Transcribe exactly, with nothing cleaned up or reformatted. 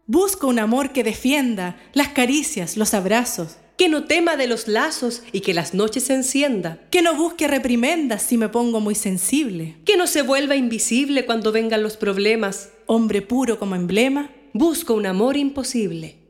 Busco un amor que defienda las caricias, los abrazos. Que no tema de los lazos y que las noches se encienda. Que no busque reprimendas si me pongo muy sensible. Que no se vuelva invisible cuando vengan los problemas. Hombre puro como emblema. Busco un amor imposible.